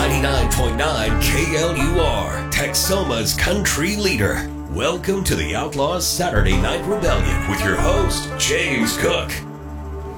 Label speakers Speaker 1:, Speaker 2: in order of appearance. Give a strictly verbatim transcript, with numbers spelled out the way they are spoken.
Speaker 1: ninety-nine point nine K L U R, Texoma's country leader. Welcome to the Outlaws Saturday Night Rebellion with your host, James Cook.